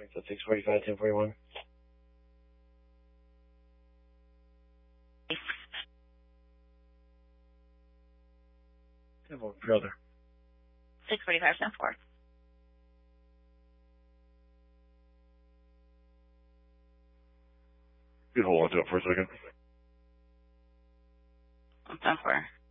That's 645, 1041. Brother. 645, 10-4. You can hold on to it for a second. 10-4.